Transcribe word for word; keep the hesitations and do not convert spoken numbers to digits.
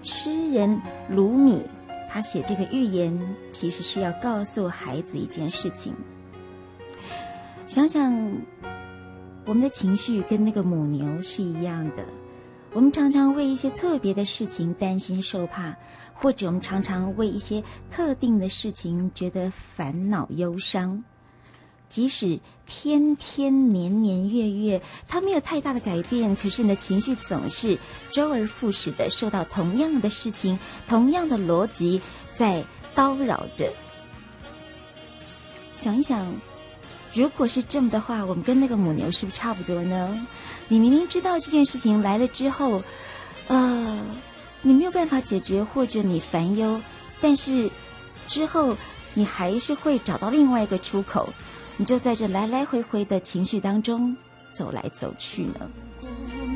诗人鲁米他写这个寓言，其实是要告诉孩子一件事情。想想我们的情绪跟那个母牛是一样的，我们常常为一些特别的事情担心受怕，或者我们常常为一些特定的事情觉得烦恼忧伤。即使天天年年月月它没有太大的改变，可是你的情绪总是周而复始的受到同样的事情，同样的逻辑在叨扰着。想一想，如果是这么的话，我们跟那个母牛是不是差不多呢？你明明知道这件事情来了之后呃，你没有办法解决，或者你烦忧，但是之后你还是会找到另外一个出口，你就在这来来回回的情绪当中走来走去呢。